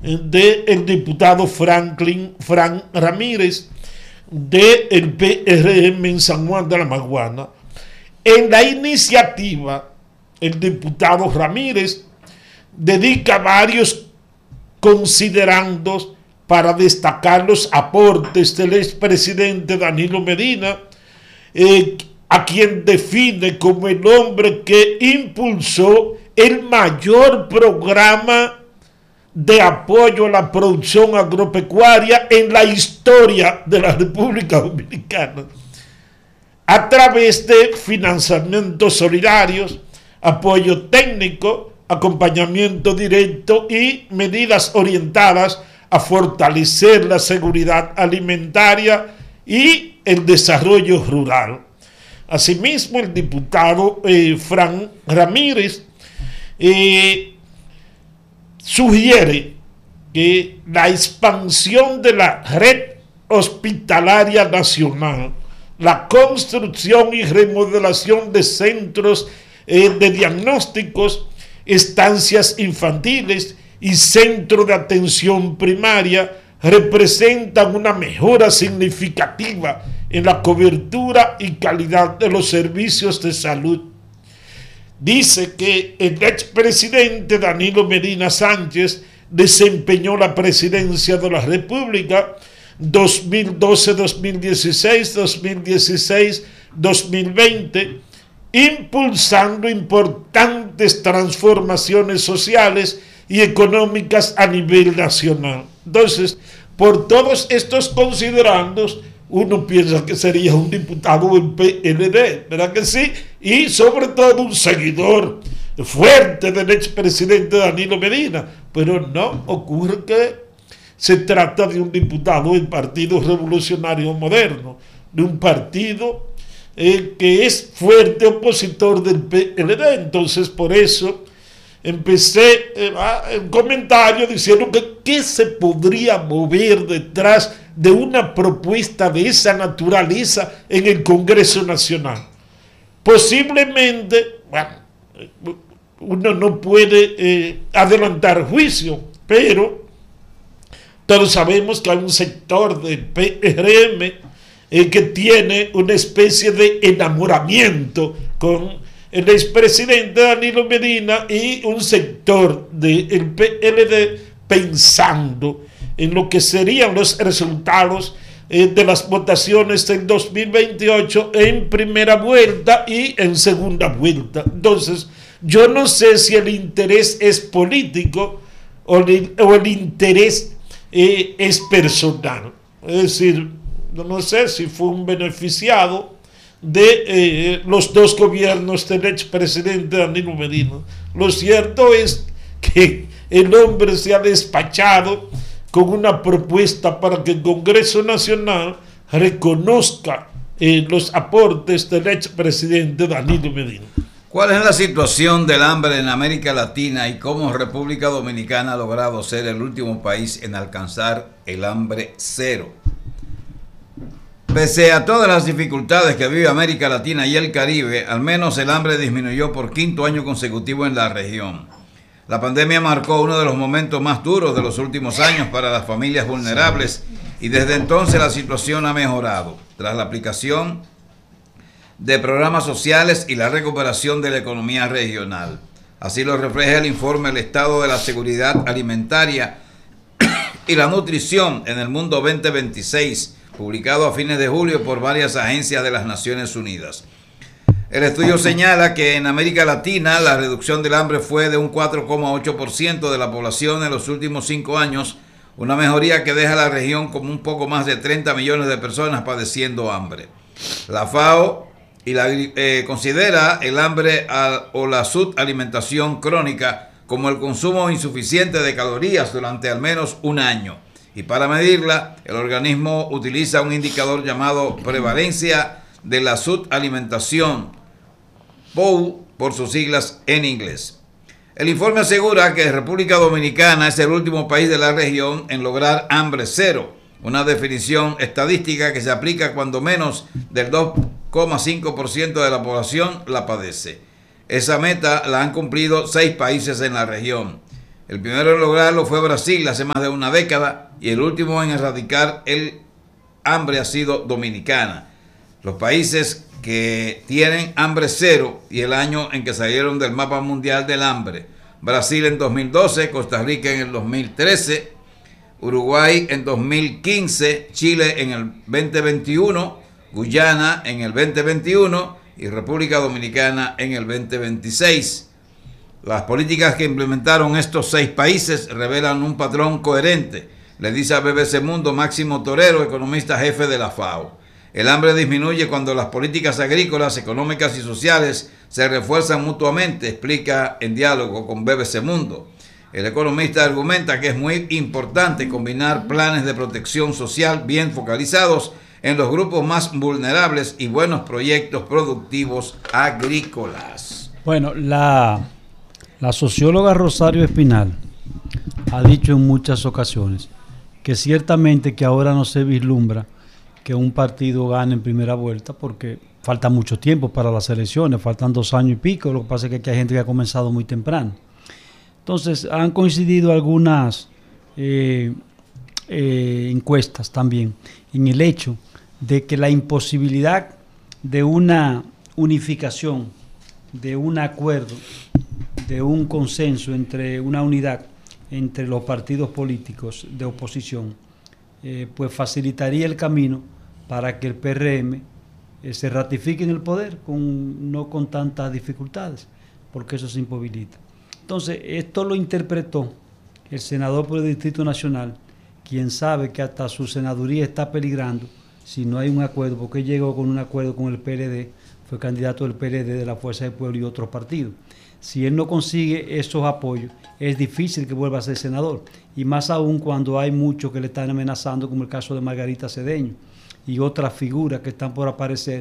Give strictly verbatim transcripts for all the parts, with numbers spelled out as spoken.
del diputado Franklin Frank Ramírez del P R M en San Juan de la Maguana. En la iniciativa, el diputado Ramírez dedica varios considerandos para destacar los aportes del expresidente Danilo Medina, eh, a quien define como el hombre que impulsó el mayor programa de apoyo a la producción agropecuaria en la historia de la República Dominicana, a través de financiamientos solidarios, apoyo técnico, acompañamiento directo y medidas orientadas a fortalecer la seguridad alimentaria y el desarrollo rural. Asimismo, el diputado eh, Frank Ramírez eh, sugiere que la expansión de la red hospitalaria nacional, la construcción y remodelación de centros eh, de diagnósticos, estancias infantiles y centros de atención primaria representan una mejora significativa en la cobertura y calidad de los servicios de salud. Dice que el expresidente Danilo Medina Sánchez desempeñó la presidencia de la República dos mil doce a dos mil dieciséis, dos mil dieciséis a dos mil veinte, impulsando importantes transformaciones sociales y económicas a nivel nacional. Entonces, por todos estos considerandos, uno piensa que sería un diputado del P L D, ¿verdad que sí? Y sobre todo un seguidor fuerte del expresidente Danilo Medina, pero no, ocurre que se trata de un diputado del Partido Revolucionario Moderno, de un partido eh, que es fuerte opositor del P L D. Entonces, por eso empecé eh, el comentario diciendo que qué se podría mover detrás de una propuesta de esa naturaleza en el Congreso Nacional. Posiblemente, bueno, uno no puede eh, adelantar juicio, pero todos sabemos que hay un sector del P R M eh, que tiene una especie de enamoramiento con el expresidente Danilo Medina y un sector del P L D pensando en lo que serían los resultados eh, de las votaciones del dos mil veintiocho en primera vuelta y en segunda vuelta. Entonces, yo no sé si el interés es político o el, o el interés eh, es personal. Es decir, no sé si fue un beneficiado de eh, los dos gobiernos del expresidente Danilo Medina. Lo cierto es que el hombre se ha despachado con una propuesta para que el Congreso Nacional reconozca eh, los aportes del expresidente Danilo Medina. ¿Cuál es la situación del hambre en América Latina y cómo República Dominicana ha logrado ser el último país en alcanzar el hambre cero? Pese a todas las dificultades que vive América Latina y el Caribe, al menos el hambre disminuyó por quinto año consecutivo en la región. La pandemia marcó uno de los momentos más duros de los últimos años para las familias vulnerables y desde entonces la situación ha mejorado tras la aplicación de programas sociales y la recuperación de la economía regional. Así lo refleja el informe El Estado de la Seguridad Alimentaria y la Nutrición en el Mundo veinte veintiséis, publicado a fines de julio por varias agencias de las Naciones Unidas. El estudio señala que en América Latina la reducción del hambre fue de un cuatro coma ocho por ciento de la población en los últimos cinco años, una mejoría que deja a la región como un poco más de treinta millones de personas padeciendo hambre. La FAO y la, eh, considera el hambre a, o la subalimentación crónica como el consumo insuficiente de calorías durante al menos un año. Y para medirla, el organismo utiliza un indicador llamado prevalencia de la subalimentación, P O U por sus siglas en inglés. El informe asegura que República Dominicana es el último país de la región en lograr hambre cero, una definición estadística que se aplica cuando menos del dos coma cinco por ciento de la población la padece. Esa meta la han cumplido seis países en la región. El primero en lograrlo fue Brasil hace más de una década y el último en erradicar el hambre ha sido Dominicana. Los países que tienen hambre cero y el año en que salieron del mapa mundial del hambre. Brasil en dos mil doce, Costa Rica en el dos mil trece, Uruguay en dos mil quince, Chile en el veinte veintiuno, Guyana en el veinte veintiuno y República Dominicana en el veinte veintiséis. Las políticas que implementaron estos seis países revelan un patrón coherente, le dice a B B C Mundo Máximo Torero, economista jefe de la FAO. El hambre disminuye cuando las políticas agrícolas, económicas y sociales se refuerzan mutuamente, explica en diálogo con B B C Mundo. El economista argumenta que es muy importante combinar planes de protección social bien focalizados en los grupos más vulnerables y buenos proyectos productivos agrícolas. Bueno, la, la socióloga Rosario Espinal ha dicho en muchas ocasiones que ciertamente que ahora no se vislumbra que un partido gane en primera vuelta porque falta mucho tiempo para las elecciones, faltan dos años y pico, lo que pasa es que aquí hay gente que ha comenzado muy temprano. Entonces han coincidido algunas eh, eh, encuestas también en el hecho de que la imposibilidad de una unificación, de un acuerdo, de un consenso entre una unidad entre los partidos políticos de oposición, eh, pues facilitaría el camino para que el P R M eh, se ratifique en el poder, con, no con tantas dificultades, porque eso se imposibilita. Entonces, esto lo interpretó el senador por el Distrito Nacional, quien sabe que hasta su senaduría está peligrando si no hay un acuerdo, porque llegó con un acuerdo con el P L D, fue candidato del P L D, de la Fuerza del Pueblo y otros partidos. Si él no consigue esos apoyos, es difícil que vuelva a ser senador, y más aún cuando hay muchos que le están amenazando, como el caso de Margarita Cedeño y otras figuras que están por aparecer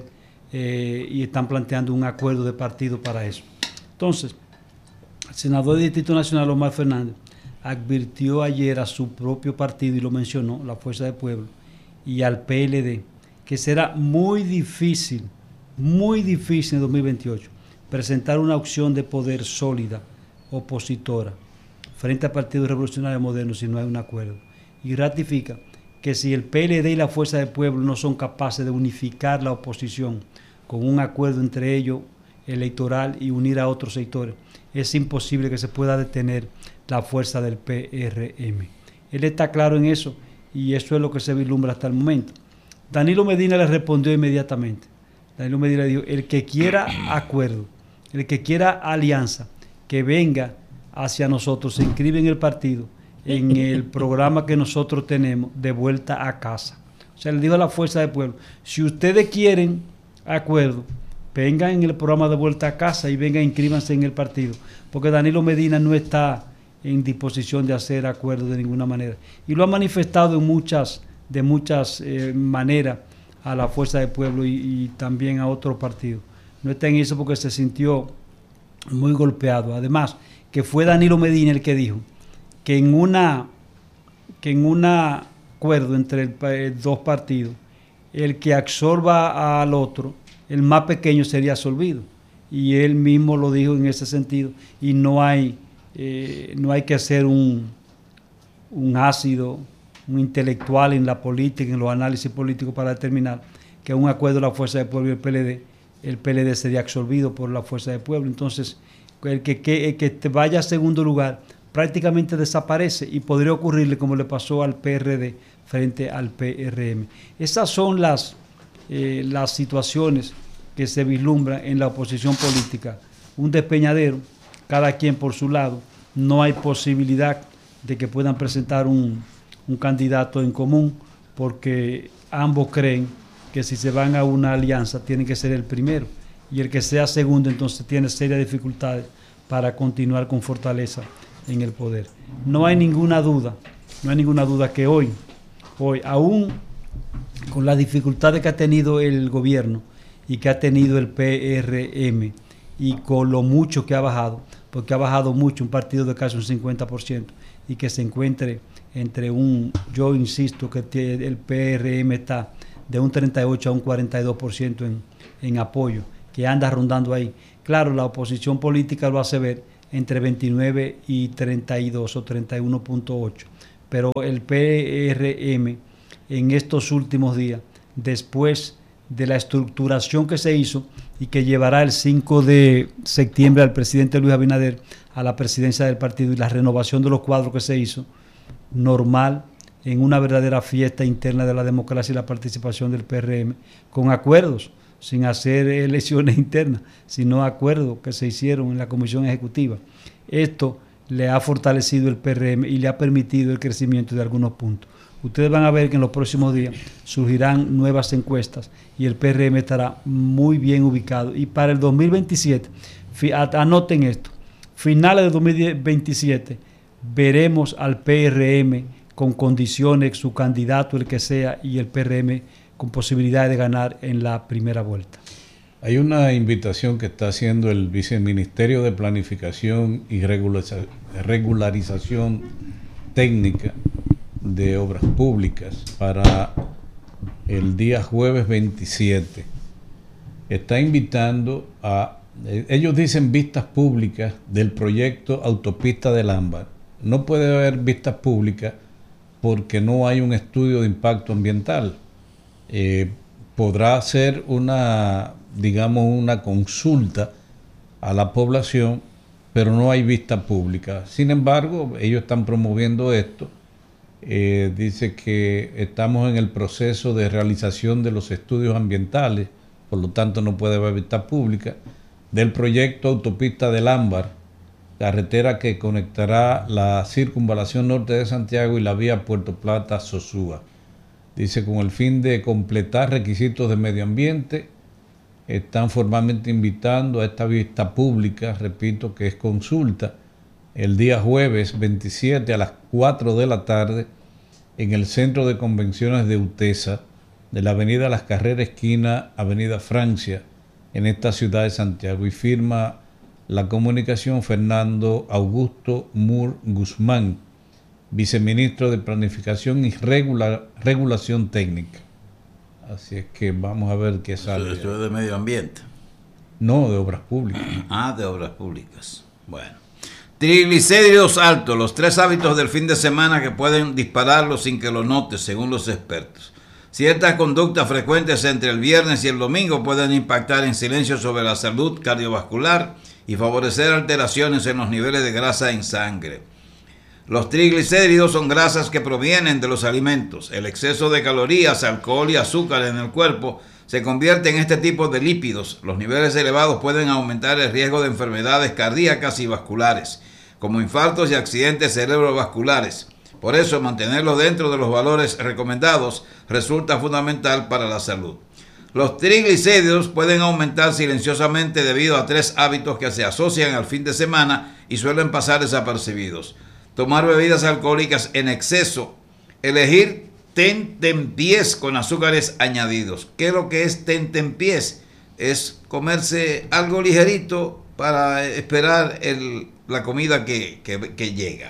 eh, y están planteando un acuerdo de partido para eso. Entonces, el senador del Distrito Nacional, Omar Fernández, advirtió ayer a su propio partido, y lo mencionó, la Fuerza del Pueblo, y al P L D, que será muy difícil, muy difícil en dos mil veintiocho, presentar una opción de poder sólida, opositora, frente al Partido Revolucionario Moderno si no hay un acuerdo. Y ratifica que si el P L D y la Fuerza del Pueblo no son capaces de unificar la oposición con un acuerdo entre ellos electoral y unir a otros sectores, es imposible que se pueda detener la fuerza del P R M. Él está claro en eso y eso es lo que se vislumbra hasta el momento. Danilo Medina le respondió inmediatamente. Danilo Medina le dijo, el que quiera acuerdo, el que quiera alianza, que venga hacia nosotros, se inscribe en el partido, en el programa que nosotros tenemos de vuelta a casa. O sea, le dijo a la Fuerza del Pueblo, si ustedes quieren acuerdo, vengan en el programa de vuelta a casa y vengan, inscríbanse en el partido, porque Danilo Medina no está en disposición de hacer acuerdos de ninguna manera. Y lo ha manifestado en muchas, de muchas eh, maneras a la Fuerza del Pueblo y, y también a otros partidos. No está en eso porque se sintió muy golpeado. Además, que fue Danilo Medina el que dijo que en una que en un acuerdo entre el, el, dos partidos, el que absorba al otro, el más pequeño sería absorbido. Y él mismo lo dijo en ese sentido. Y no hay, eh, no hay que hacer un, un ácido, un intelectual en la política, en los análisis políticos para determinar que un acuerdo de la Fuerza del Pueblo y el P L D, el P L D sería absorbido por la Fuerza del Pueblo. Entonces, el que, que, el que te vaya a segundo lugar prácticamente desaparece y podría ocurrirle como le pasó al P R D frente al P R M. Esas son las, eh, las situaciones que se vislumbran en la oposición política. Un despeñadero, cada quien por su lado, no hay posibilidad de que puedan presentar un, un candidato en común, porque ambos creen que si se van a una alianza tienen que ser el primero, y el que sea segundo entonces tiene serias dificultades para continuar con fortaleza en el poder. No hay ninguna duda, no hay ninguna duda que hoy, hoy aún con las dificultades que ha tenido el gobierno y que ha tenido el P R M y con lo mucho que ha bajado, porque ha bajado mucho, un partido de casi un cincuenta por ciento, y que se encuentre entre un, yo insisto que el P R M está de un treinta y ocho a un cuarenta y dos por ciento en, en apoyo, que anda rondando ahí. Claro, la oposición política lo hace ver entre veintinueve y treinta y dos o treinta y uno punto ocho. Pero el P R M en estos últimos días, después de la estructuración que se hizo y que llevará el cinco de septiembre al presidente Luis Abinader a la presidencia del partido, y la renovación de los cuadros que se hizo, normal, en una verdadera fiesta interna de la democracia y la participación del P R M, con acuerdos, sin hacer elecciones internas, sino acuerdos que se hicieron en la Comisión Ejecutiva. Esto le ha fortalecido el P R M y le ha permitido el crecimiento de algunos puntos. Ustedes van a ver que en los próximos días surgirán nuevas encuestas y el P R M estará muy bien ubicado. Y para el dos mil veintisiete, anoten esto, finales de dos mil veintisiete, veremos al P R M con condiciones, su candidato, el que sea, y el P R M con posibilidad de ganar en la primera vuelta. Hay una invitación que está haciendo el Viceministerio de Planificación y Regularización Técnica de Obras Públicas para el día jueves veintisiete. Está invitando a, ellos dicen vistas públicas del proyecto Autopista del Ámbar. No puede haber vistas públicas porque no hay un estudio de impacto ambiental. Eh, podrá ser una, digamos, una consulta a la población, pero no hay vista pública. Sin embargo, ellos están promoviendo esto. Eh, dice que estamos en el proceso de realización de los estudios ambientales, por lo tanto no puede haber vista pública, del proyecto Autopista del Ámbar, carretera que conectará la circunvalación norte de Santiago y la vía Puerto Plata-Sosúa. Dice, con el fin de completar requisitos de medio ambiente, están formalmente invitando a esta vista pública, repito que es consulta, el día jueves veintisiete a las cuatro de la tarde en el Centro de Convenciones de UTESA, de la Avenida Las Carreras, esquina Avenida Francia, en esta ciudad de Santiago. Y firma la comunicación Fernando Augusto Mur Guzmán, viceministro de Planificación y Regula, Regulación Técnica. Así es que vamos a ver qué sale. ¿Eso es de medio ambiente? No, de obras públicas. Ah, de obras públicas. Bueno. Triglicéridos altos, los tres hábitos del fin de semana que pueden dispararlo sin que lo notes, según los expertos. Ciertas conductas frecuentes entre el viernes y el domingo pueden impactar en silencio sobre la salud cardiovascular y favorecer alteraciones en los niveles de grasa en sangre. Los triglicéridos son grasas que provienen de los alimentos. El exceso de calorías, alcohol y azúcar en el cuerpo se convierte en este tipo de lípidos. Los niveles elevados pueden aumentar el riesgo de enfermedades cardíacas y vasculares, como infartos y accidentes cerebrovasculares. Por eso, mantenerlos dentro de los valores recomendados resulta fundamental para la salud. Los triglicéridos pueden aumentar silenciosamente debido a tres hábitos que se asocian al fin de semana y suelen pasar desapercibidos: tomar bebidas alcohólicas en exceso, elegir tentempiés con azúcares añadidos. ¿Qué es lo que es tentempiés? Es comerse algo ligerito para esperar el, la comida que, que, que llega.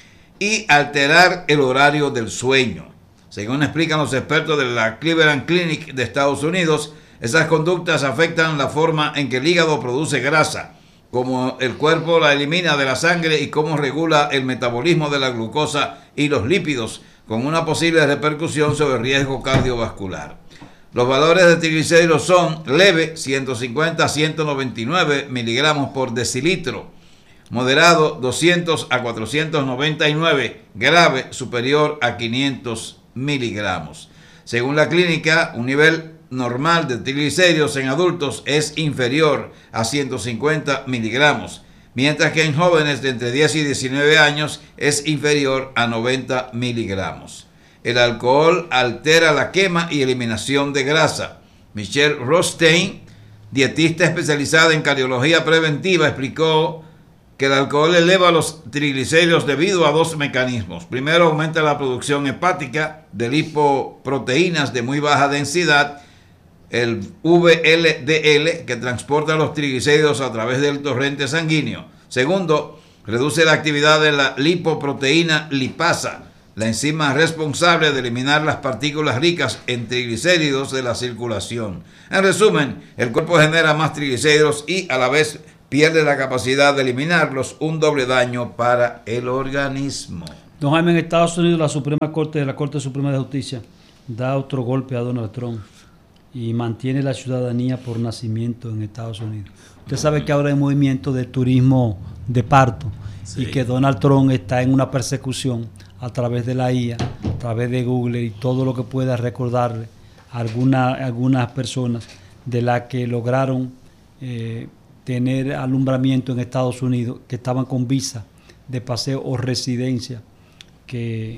Y alterar el horario del sueño. Según explican los expertos de la Cleveland Clinic de Estados Unidos, esas conductas afectan la forma en que el hígado produce grasa, cómo el cuerpo la elimina de la sangre y cómo regula el metabolismo de la glucosa y los lípidos, con una posible repercusión sobre el riesgo cardiovascular. Los valores de triglicéridos son: leve, ciento cincuenta a ciento noventa y nueve miligramos por decilitro; moderado, doscientos a cuatrocientos noventa y nueve; grave, superior a quinientos miligramos. Según la clínica, un nivel normal de triglicéridos en adultos es inferior a ciento cincuenta miligramos, mientras que en jóvenes de entre diez y diecinueve años es inferior a noventa miligramos. El alcohol altera la quema y eliminación de grasa. Michelle Rothstein, dietista especializada en cardiología preventiva, explicó que el alcohol eleva los triglicéridos debido a dos mecanismos. Primero, aumenta la producción hepática de lipoproteínas de muy baja densidad, el V L D L, que transporta los triglicéridos a través del torrente sanguíneo. Segundo, reduce la actividad de la lipoproteína lipasa, la enzima responsable de eliminar las partículas ricas en triglicéridos de la circulación. En resumen, el cuerpo genera más triglicéridos y a la vez pierde la capacidad de eliminarlos, un doble daño para el organismo. Don Jaime, en Estados Unidos la Suprema Corte, la Corte Suprema de Justicia da otro golpe a Donald Trump y mantiene la ciudadanía por nacimiento en Estados Unidos. Usted sabe que ahora hay movimiento de turismo de parto, sí, y que Donald Trump está en una persecución a través de la I A, a través de Google y todo lo que pueda recordarle a alguna, algunas personas de las que lograron eh, tener alumbramiento en Estados Unidos, que estaban con visa de paseo o residencia, que,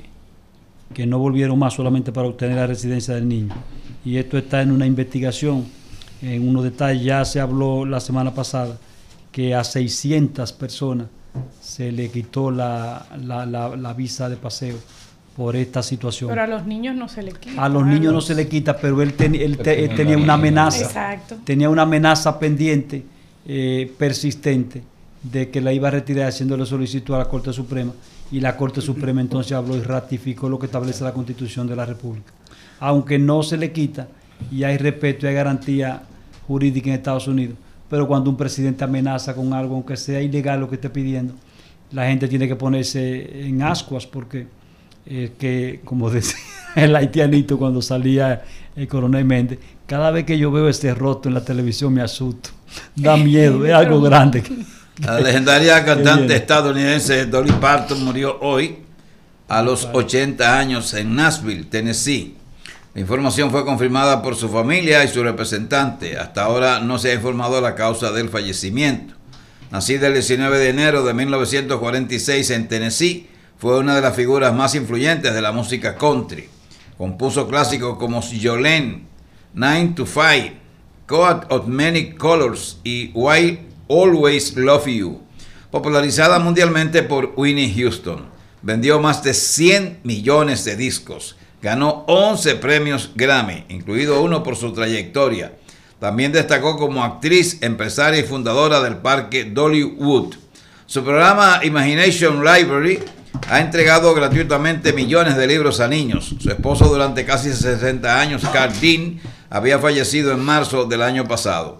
que no volvieron más solamente para obtener la residencia del niño. Y esto está en una investigación, en unos detalles. Ya se habló la semana pasada que a seiscientas personas se le quitó la, la, la, la visa de paseo por esta situación. Pero a los niños no se le quita. A los niños no se le quita, pero él, ten, él, te, él tenía una amenaza. Exacto. Tenía una amenaza pendiente, eh, persistente, de que la iba a retirar haciéndole solicitud a la Corte Suprema. Y la Corte Suprema entonces habló y ratificó lo que establece la Constitución de la República. Aunque no se le quita y hay respeto y hay garantía jurídica en Estados Unidos, pero cuando un presidente amenaza con algo, aunque sea ilegal lo que esté pidiendo, la gente tiene que ponerse en ascuas, porque eh, que, como decía el haitianito cuando salía el coronel Méndez, cada vez que yo veo este rostro en la televisión me asusto, da miedo, es algo grande. La legendaria cantante estadounidense Dolly Parton murió hoy a los ochenta años en Nashville, Tennessee. La información fue confirmada por su familia y su representante. Hasta ahora no se ha informado la causa del fallecimiento. Nacida el diecinueve de enero de mil novecientos cuarenta y seis en Tennessee, fue una de las figuras más influyentes de la música country. Compuso clásicos como Jolene, Nine to Five, Coat of Many Colors y Why Always Love You. Popularizada mundialmente por Whitney Houston, vendió más de cien millones de discos. Ganó once premios Grammy, incluido uno por su trayectoria. También destacó como actriz, empresaria y fundadora del parque Dollywood. Su programa Imagination Library ha entregado gratuitamente millones de libros a niños. Su esposo durante casi sesenta años, Carl Dean, había fallecido en marzo del año pasado.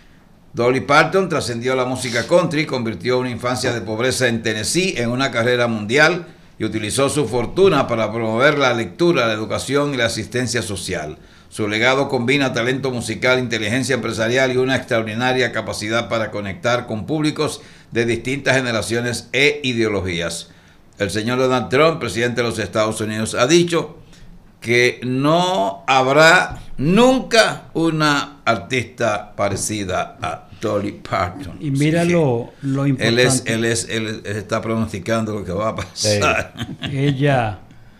Dolly Parton trascendió la música country, convirtió una infancia de pobreza en Tennessee en una carrera mundial y utilizó su fortuna para promover la lectura, la educación y la asistencia social. Su legado combina talento musical, inteligencia empresarial y una extraordinaria capacidad para conectar con públicos de distintas generaciones e ideologías. El señor Donald Trump, presidente de los Estados Unidos, ha dicho que no habrá nunca una artista parecida a Dolly Parton. Y mira sí, lo, lo importante. Él, es, él, es, él está pronosticando lo que va a pasar. Sí. Ella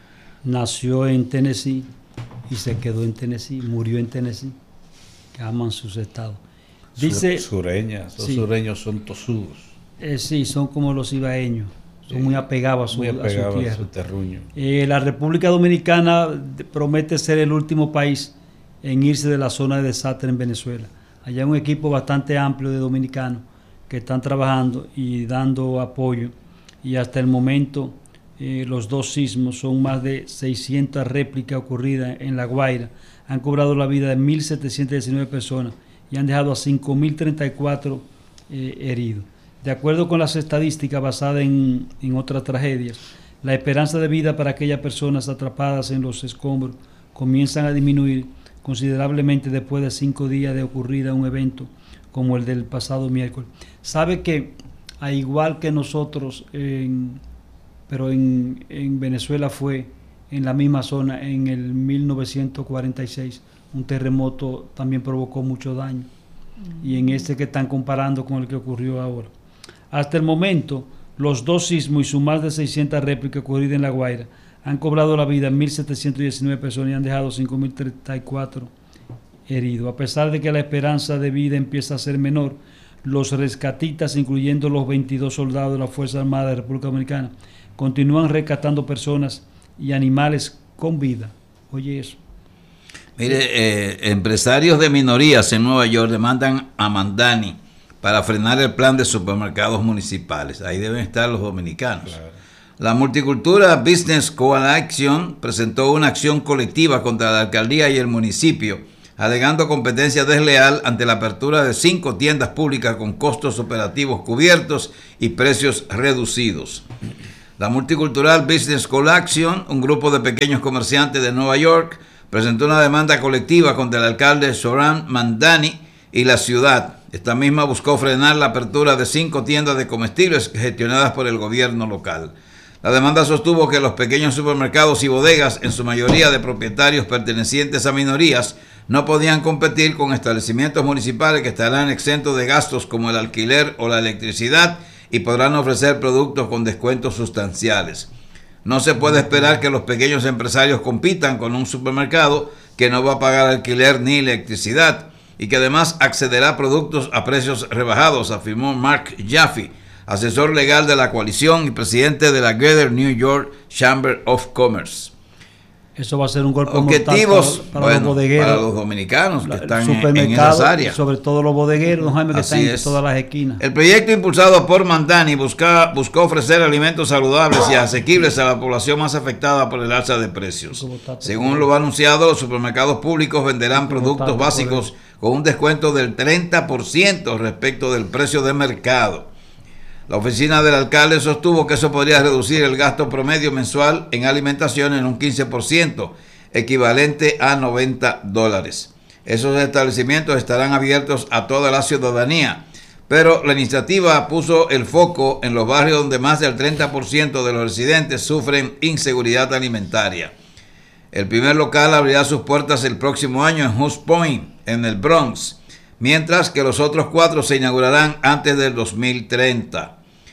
nació en Tennessee y se quedó en Tennessee, murió en Tennessee, que aman sus estados. Dice, sureñas, los sí, sureños son tosudos. Eh, sí, son como los ibaeños, son sí, muy apegados a su, muy apegados a su tierra. A su terruño. Eh, la República Dominicana promete ser el último país en irse de la zona de desastre en Venezuela. Allá hay un equipo bastante amplio de dominicanos que están trabajando y dando apoyo, y hasta el momento eh, los dos sismos son más de seiscientas réplicas ocurridas en La Guaira, han cobrado la vida de mil setecientas diecinueve personas y han dejado a cinco mil treinta y cuatro eh, heridos. De acuerdo con las estadísticas basadas en, en otras tragedias, la esperanza de vida para aquellas personas atrapadas en los escombros comienzan a disminuir considerablemente después de cinco días de ocurrida un evento como el del pasado miércoles. Sabe que, a igual que nosotros, en, pero en, en Venezuela fue en la misma zona en el mil novecientos cuarenta y seis, un terremoto también provocó mucho daño, mm. y en este que están comparando con el que ocurrió ahora. Hasta el momento, los dos sismos y sus más de seiscientas réplicas ocurridas en La Guaira han cobrado la vida a mil setecientas diecinueve personas y han dejado cinco mil treinta y cuatro heridos. A pesar de que la esperanza de vida empieza a ser menor, los rescatistas, incluyendo los veintidós soldados de la Fuerza Armada de la República Dominicana, continúan rescatando personas y animales con vida. Oye eso. Mire, eh, empresarios de minorías en Nueva York demandan a Mandani para frenar el plan de supermercados municipales. Ahí deben estar los dominicanos. Claro. La Multicultura Business Coalition presentó una acción colectiva contra la alcaldía y el municipio alegando competencia desleal ante la apertura de cinco tiendas públicas con costos operativos cubiertos y precios reducidos. La Multicultural Business Coalition, un grupo de pequeños comerciantes de Nueva York, presentó una demanda colectiva contra el alcalde Zohran Mamdani y la ciudad. Esta misma buscó frenar la apertura de cinco tiendas de comestibles gestionadas por el gobierno local. La demanda sostuvo que los pequeños supermercados y bodegas, en su mayoría de propietarios pertenecientes a minorías, no podían competir con establecimientos municipales que estarán exentos de gastos como el alquiler o la electricidad y podrán ofrecer productos con descuentos sustanciales. No se puede esperar que los pequeños empresarios compitan con un supermercado que no va a pagar alquiler ni electricidad y que además accederá a productos a precios rebajados, afirmó Mark Jaffe, asesor legal de la coalición y presidente de la Greater New York Chamber of Commerce. Eso va a ser un golpe objetivos mortal para, para bueno, los bodegueros, para los dominicanos que la, están en, en esas áreas. Sobre todo los bodegueros, don Jaime, que Así están en es. todas las esquinas. El proyecto impulsado por Mamdani busca, buscó ofrecer alimentos saludables y asequibles a la población más afectada por el alza de precios. Según lo anunciado, los supermercados públicos venderán productos básicos con un descuento del treinta por ciento respecto del precio de mercado. La oficina del alcalde sostuvo que eso podría reducir el gasto promedio mensual en alimentación en un quince por ciento, equivalente a noventa dólares. Esos establecimientos estarán abiertos a toda la ciudadanía, pero la iniciativa puso el foco en los barrios donde más del treinta por ciento de los residentes sufren inseguridad alimentaria. El primer local abrirá sus puertas el próximo año en Hunts Point, en el Bronx, mientras que los otros cuatro se inaugurarán antes del dos mil treinta.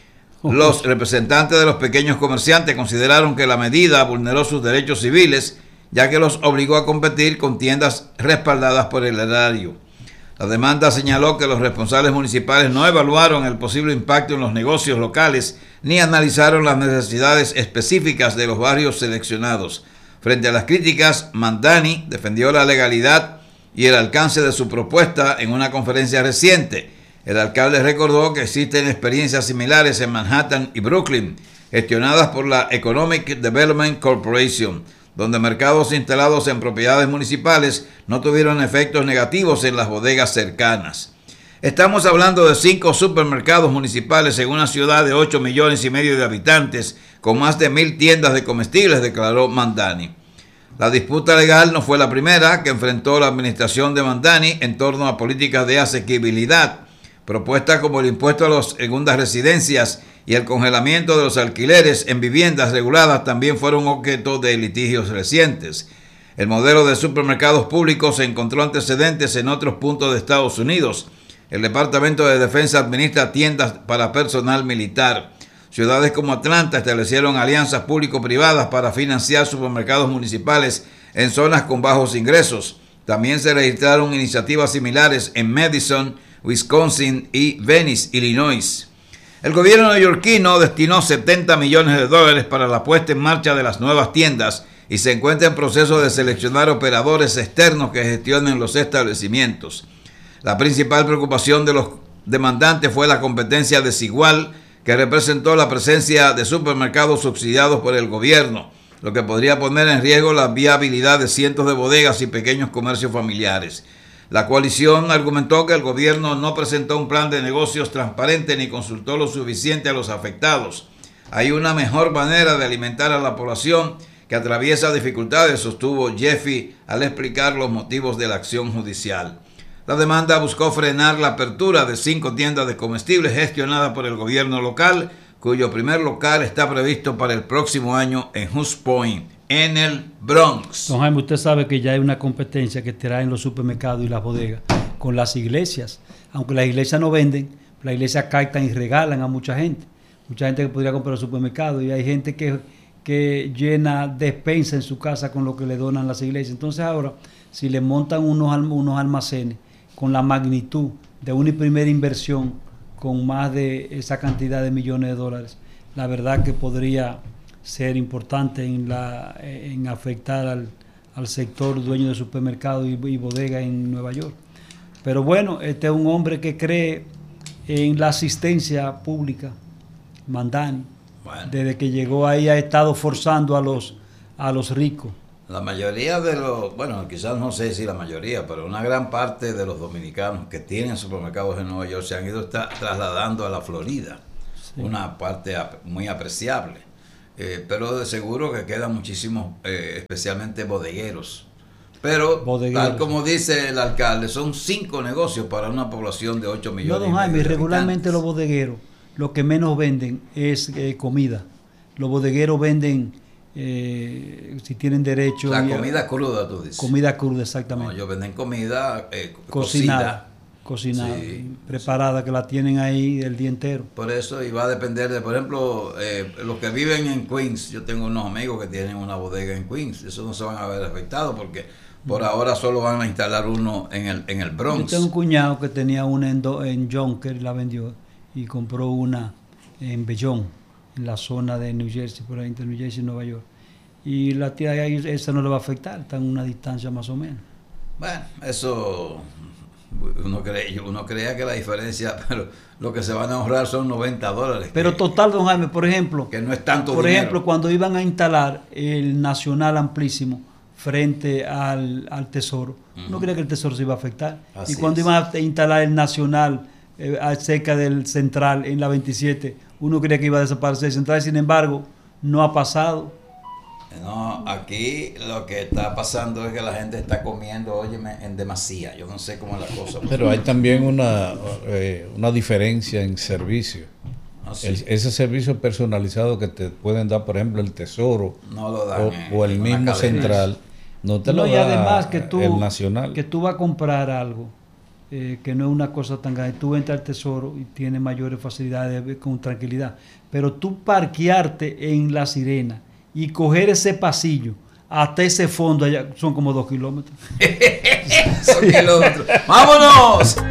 Los representantes de los pequeños comerciantes consideraron que la medida vulneró sus derechos civiles, ya que los obligó a competir con tiendas respaldadas por el erario. La demanda señaló que los responsables municipales no evaluaron el posible impacto en los negocios locales ni analizaron las necesidades específicas de los barrios seleccionados. Frente a las críticas, Mamdani defendió la legalidad y el alcance de su propuesta en una conferencia reciente. El alcalde recordó que existen experiencias similares en Manhattan y Brooklyn, gestionadas por la Economic Development Corporation, donde mercados instalados en propiedades municipales no tuvieron efectos negativos en las bodegas cercanas. Estamos hablando de cinco supermercados municipales en una ciudad de ocho millones y medio de habitantes, con más de mil tiendas de comestibles, declaró Mamdani. La disputa legal no fue la primera que enfrentó la administración de Mamdani en torno a políticas de asequibilidad, propuestas como el impuesto a las segundas residencias y el congelamiento de los alquileres en viviendas reguladas también fueron objeto de litigios recientes. El modelo de supermercados públicos encontró antecedentes en otros puntos de Estados Unidos. El Departamento de Defensa administra tiendas para personal militar. Ciudades como Atlanta establecieron alianzas público-privadas para financiar supermercados municipales en zonas con bajos ingresos. También se registraron iniciativas similares en Madison, Wisconsin y Venice, Illinois. El gobierno neoyorquino destinó setenta millones de dólares para la puesta en marcha de las nuevas tiendas y se encuentra en proceso de seleccionar operadores externos que gestionen los establecimientos. La principal preocupación de los demandantes fue la competencia desigual que representó la presencia de supermercados subsidiados por el gobierno, lo que podría poner en riesgo la viabilidad de cientos de bodegas y pequeños comercios familiares. La coalición argumentó que el gobierno no presentó un plan de negocios transparente ni consultó lo suficiente a los afectados. Hay una mejor manera de alimentar a la población que atraviesa dificultades, sostuvo Jaffe al explicar los motivos de la acción judicial. La demanda buscó frenar la apertura de cinco tiendas de comestibles gestionadas por el gobierno local, cuyo primer local está previsto para el próximo año en Hunts Point, en el Bronx. Don Jaime, usted sabe que ya hay una competencia que traen los supermercados y las bodegas con las iglesias. Aunque las iglesias no venden, las iglesias captan y regalan a mucha gente. Mucha gente que podría comprar al supermercado y hay gente que, que llena despensa en su casa con lo que le donan las iglesias. Entonces ahora, si le montan unos, unos almacenes con la magnitud de una primera inversión con más de esa cantidad de millones de dólares, la verdad que podría ser importante en, la, en afectar al, al sector dueño de supermercados y, y bodega en Nueva York. Pero bueno, este es un hombre que cree en la asistencia pública, Mamdani. Bueno. Desde que llegó ahí ha estado forzando a los, a los ricos La mayoría de los, bueno, quizás no sé si la mayoría, pero una gran parte de los dominicanos que tienen supermercados en Nueva York se han ido tra- trasladando a la Florida, sí. Una parte ap- muy apreciable, eh, pero de seguro que quedan muchísimos, eh, especialmente bodegueros. Pero, bodegueros. Tal como dice el alcalde, son cinco negocios para una población de ocho millones. No, don Jaime, regularmente los bodegueros, lo que menos venden es eh, comida. Los bodegueros venden... Eh, si tienen derecho la comida cruda, tú dices. Comida cruda, exactamente. No, ellos venden comida eh, cocinada, cocinada, sí, preparada, sí. Que la tienen ahí el día entero. Por eso, y va a depender de, por ejemplo, eh, los que viven en Queens. Yo tengo unos amigos que tienen una bodega en Queens. Eso no se van a ver afectados porque por mm. ahora solo van a instalar uno en el en el Bronx. Yo tengo un cuñado que tenía una en, Do, en Jonker, la vendió y compró una en Bellón, en la zona de New Jersey, por ahí entre New Jersey y Nueva York. Y la tía ahí, esa no le va a afectar, está en una distancia más o menos. Bueno, eso uno cree, uno creía que la diferencia, pero lo que se van a ahorrar son noventa dólares. Pero que, total, don Jaime, por ejemplo, que no es tanto por dinero. ejemplo, cuando iban a instalar el Nacional Amplísimo frente al, al Tesoro, uh-huh. No creía que el Tesoro se iba a afectar. Así y cuando es. Iban a instalar el Nacional eh, cerca del Central en la veintisiete, uno creía que iba a desaparecer el Central, sin embargo, no ha pasado. No, aquí lo que está pasando es que la gente está comiendo, óyeme, en demasía. Yo no sé cómo es la cosa. Pero hay también una, eh, una diferencia en servicio. Ah, sí. el, ese servicio personalizado que te pueden dar, por ejemplo, el Tesoro no lo dan, o, eh, o el mismo cadena. Central, no te no, lo y da además que tú, el Nacional. Que tú vas a comprar algo eh, que no es una cosa tan grande. Tú entras al Tesoro y tienes mayores facilidades de, con tranquilidad. Pero tú parquearte en La Sirena y coger ese pasillo hasta ese fondo allá son como dos kilómetros. Son kilómetros. ¡Vámonos!